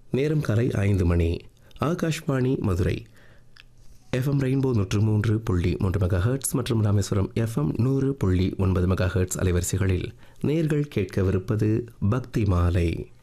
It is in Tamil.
நேரம் காலை 5 மணி. Akashvani Madurai FM rainbow 103.3 megahertz மற்றும் ராமேஸ்வரம் எஃப்எம் 100.9 மெகாஹெர்ட்ஸ் அலைவரிசைகளில் நேர்கள் கேட்கவிருப்பது பக்தி மாலை.